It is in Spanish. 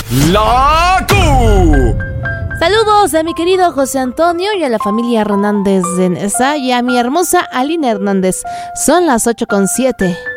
La Q. Saludos a mi querido José Antonio y a la familia Hernández de Nesa y a mi hermosa Alina Hernández. Son las 8:07.